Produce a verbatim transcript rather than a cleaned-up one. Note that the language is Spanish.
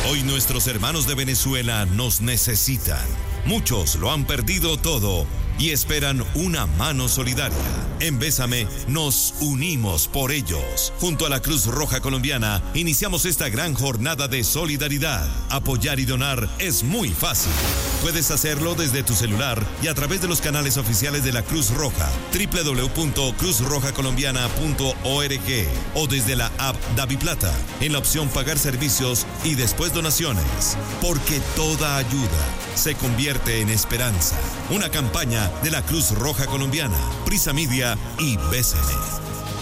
Hoy nuestros hermanos de Venezuela nos necesitan. Muchos lo han perdido todo y esperan una mano solidaria. En Bésame nos unimos por ellos. Junto a la Cruz Roja Colombiana iniciamos esta gran jornada de solidaridad. Apoyar y donar es muy fácil. Puedes hacerlo desde tu celular y a través de los canales oficiales de la Cruz Roja, doble u doble u doble u punto cruz roja colombiana punto org, o desde la app DaviPlata en la opción Pagar servicios y después donaciones. Porque toda ayuda se convierte en esperanza. Una campaña de la Cruz Roja Colombiana, Prisa Media y Bésame.